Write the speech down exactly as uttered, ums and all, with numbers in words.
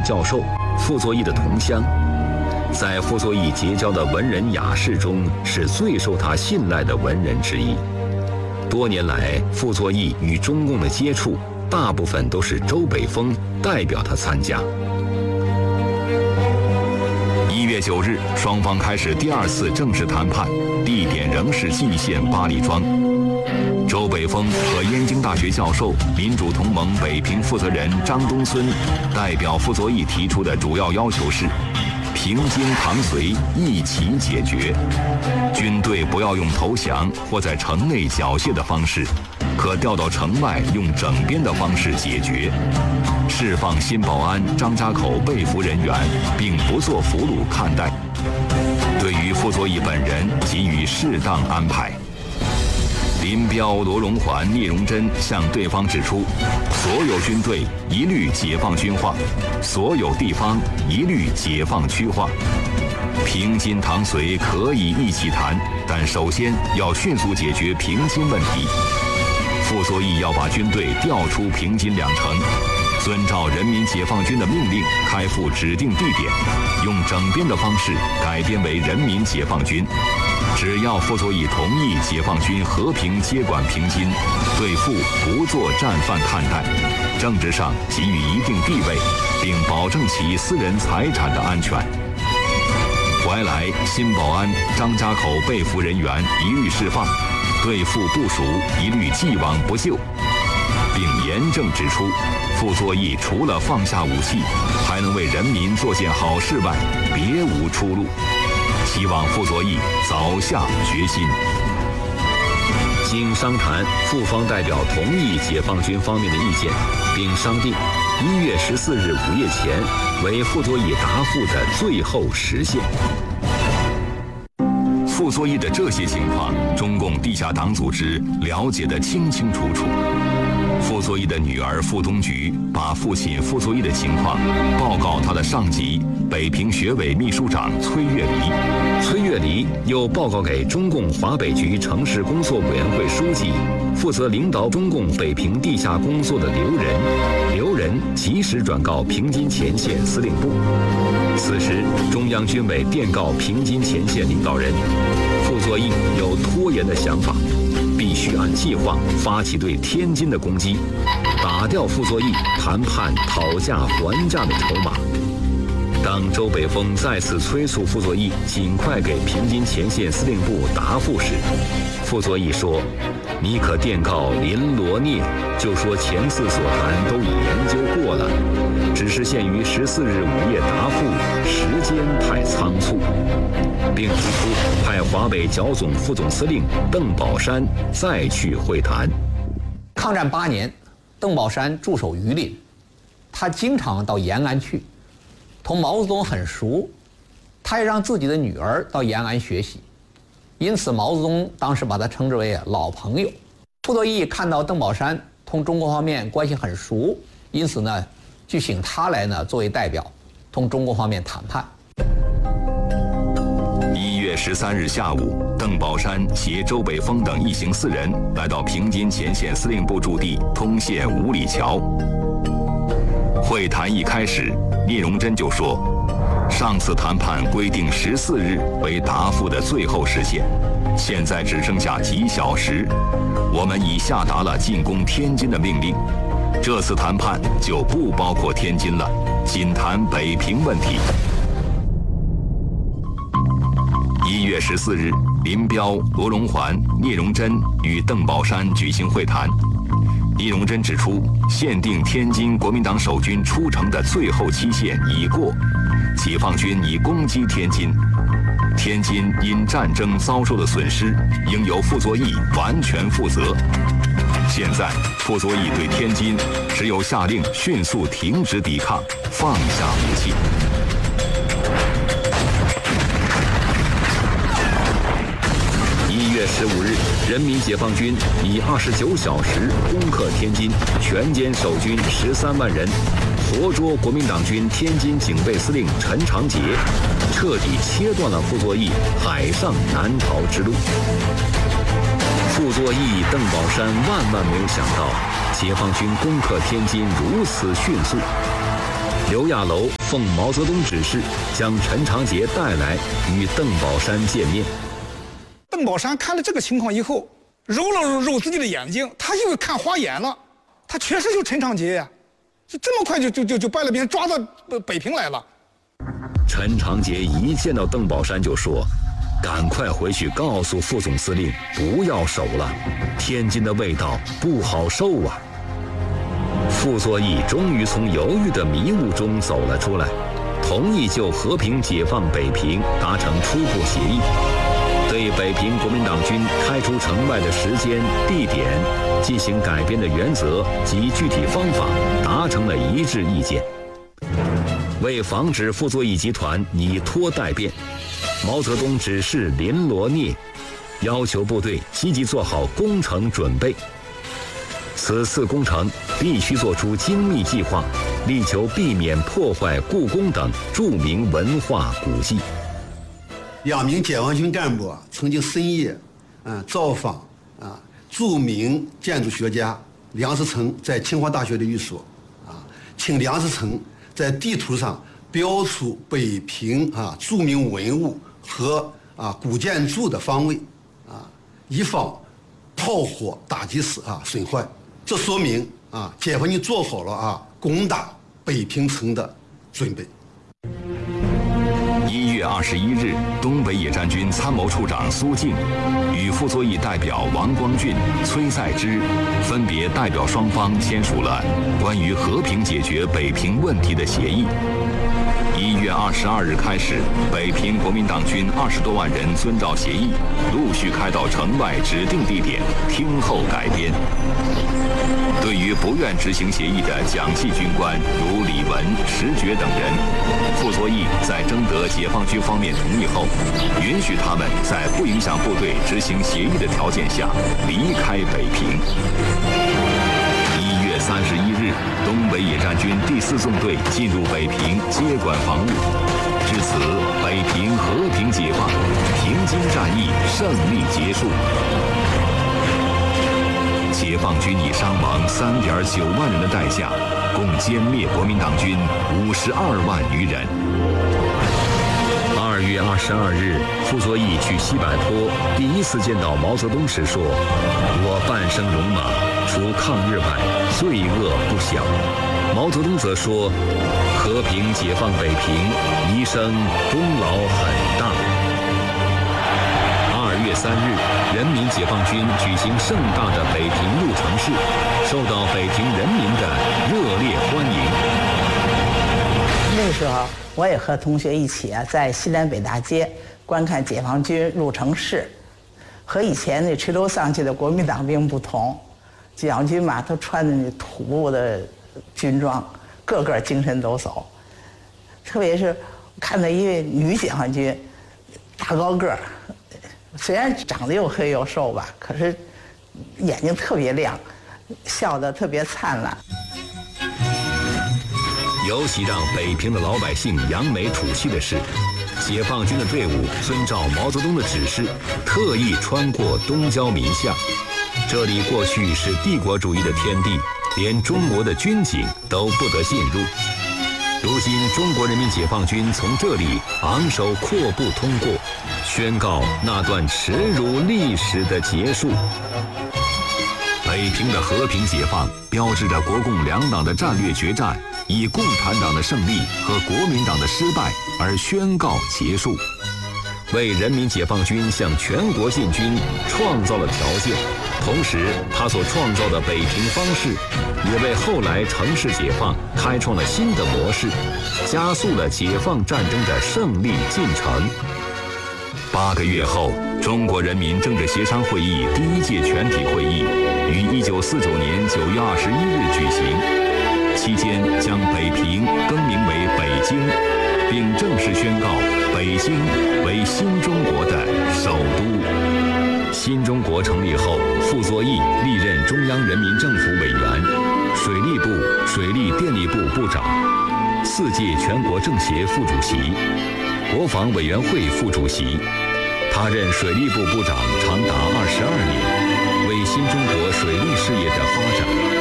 教授，傅作义的同乡，在傅作义结交的文人雅士中，是最受他信赖的文人之一。多年来，傅作义与中共的接触，大部分都是周北峰代表他参加。一月九日，双方开始第二次正式谈判，地点仍是蓟县八里庄。周北峰和燕京大学教授、民主同盟北平负责人张东荪代表傅作义提出的主要要求是：平津唐绥一起解决，军队不要用投降或在城内缴械的方式，可调到城外用整编的方式解决，释放新保安、张家口被俘人员，并不做俘虏看待。对于傅作义本人给予适当安排。林彪、罗荣桓、聂荣臻向对方指出，所有军队一律解放军化，所有地方一律解放区化。平津、唐绥可以一起谈，但首先要迅速解决平津问题。傅作义要把军队调出平津两城，遵照人民解放军的命令开赴指定地点，用整编的方式改编为人民解放军。只要傅作义同意解放军和平接管平津，对傅不做战犯看待，政治上给予一定地位，并保证其私人财产的安全。怀来、新保安、张家口被俘人员一律释放，对傅部属一律既往不咎，并严正指出，傅作义除了放下武器，还能为人民做件好事外，别无出路。希望傅作义早下决心。经商谈，傅方代表同意解放军方面的意见，并商定一月十四日午夜前为傅作义答复的最后时限。傅作义的这些情况，中共地下党组织了解得清清楚楚。傅作义的女儿傅东菊把父亲傅作义的情况报告他的上级北平学委秘书长崔月离，崔月离又报告给中共华北局城市工作委员会书记，负责领导中共北平地下工作的刘仁，刘仁及时转告平津前线司令部。此时，中央军委电告平津前线领导人，傅作义有拖延的想法，必须按计划发起对天津的攻击，打掉傅作义谈判讨价还价的筹码。当周北峰再次催促傅作义尽快给平津前线司令部答复时，傅作义说：“你可电告林罗聂，就说前次所谈都已研究过了，只是限于十四日午夜答复，时间太仓促。”并提出派华北剿总副总司令邓宝山再去会谈。 抗战八年，邓宝山驻守榆林，他经常到延安去，同毛泽东很熟，他也让自己的女儿到延安学习，因此毛泽东当时把他称之为老朋友。傅作义看到邓宝山同中国方面关系很熟，因此呢，就请他来呢作为代表，同中国方面谈判。 一月十三日下午，邓宝山携周北峰等一行四人来到平津前线司令部驻地通县五里桥。会谈一开始，聂荣臻就说：“上次谈判规定十四日为答复的最后时限，现在只剩下几小时，我们已下达了进攻天津的命令。这次谈判就不包括天津了，仅谈北平问题。”一月十四日，林彪、罗荣桓、聂荣臻与邓宝山举行会谈。聂荣臻指出，限定天津国民党守军出城的最后期限已过，解放军已攻击天津，天津因战争遭受的损失，应由傅作义完全负责。现在，傅作义对天津只有下令迅速停止抵抗，放下武器。一月十五日，人民解放军以二十九小时攻克天津，全歼守军十三万人，活捉国民党军天津警备司令陈长捷，彻底切断了傅作义海上南逃之路。傅作义、邓宝山万万没有想到，解放军攻克天津如此迅速。 刘亚楼奉毛泽东指示，将陈长捷带来与邓宝山见面。 邓宝山看了这个情况以后，揉了揉揉自己的眼睛，他就看花眼了，他确实就陈长捷呀，就这么快就就就就把那边抓到北平来了。 陈长捷一见到邓宝山就说：“赶快回去告诉副总司令，不要守了，天津的味道不好受啊。”傅作义终于从犹豫的迷雾中走了出来，同意就和平解放北平达成初步协议，对北平国民党军开出城外的时间、地点进行改编的原则及具体方法达成了一致意见。为防止傅作义集团以拖待变，毛泽东指示林罗聂，要求部队积极做好工程准备。此次工程必须做出精密计划，力求避免破坏故宫等著名文化古迹。 两名解放军干部啊，曾经深夜，嗯，造访啊著名建筑学家梁思成在清华大学的寓所，啊，请梁思成在地图上标出北平啊著名文物和啊古建筑的方位，啊，以防炮火打击时啊损坏。这说明啊，解放军做好了啊攻打北平城的准备。 一月二十一日，东北野战军参谋处长苏敬与傅作义代表王光俊、崔赛之分别代表双方签署了关于和平解决北平问题的协议。一月二十二日开始，北平国民党军二十多万人遵照协议，陆续开到城外指定地点听候改编。对于不愿执行协议的蒋系军官如李文、石觉等人，傅作义在征得解放军方面同意后，允许他们在不影响部队执行协议的条件下离开北平。一月三十一日，东北野战军第四纵队进入北平接管防务，至此，北平和平解放，平津战役胜利结束。解放军以伤亡三点九万人的代价，共歼灭国民党军五十二万余人。二月二十二日，傅作义去西柏坡第一次见到毛泽东时说：“我半生戎马，除抗日外，罪恶不小。”毛泽东则说：“和平解放北平，一生功劳很大。”二月三日，人民解放军举行盛大的北平入城式，受到北平人民的热烈欢迎。 那时候，我也和同学一起啊，在西单北大街观看解放军入城式。和以前那垂头丧气的国民党兵不同，解放军嘛，都穿着那土布的军装，个个精神抖擞。特别是看到一位女解放军，大高个儿。虽然长得又黑又瘦吧，可是眼睛特别亮，笑得特别灿烂。 尤其让北平的老百姓扬眉吐气的是，解放军的队伍遵照毛泽东的指示，特意穿过东郊民巷。这里过去是帝国主义的天地，连中国的军警都不得进入。如今，中国人民解放军从这里昂首阔步通过，宣告那段耻辱历史的结束。北平的和平解放，标志着国共两党的战略决战以共产党的胜利和国民党的失败而宣告结束，为人民解放军向全国进军创造了条件。同时，他所创造的北平方式，也为后来城市解放开创了新的模式，加速了解放战争的胜利进程。八个月后，中国人民政治协商会议第一届全体会议于一九四九年九月二十一日举行，期间将北平更名为北京，并正式宣告北京为新中国的首都。新中国成立后，傅作义历任中央人民政府委员、水利部、水利电力部部长、四届全国政协副主席、国防委员会副主席。他任水利部部长长达二十二年，为新中国水利事业的发展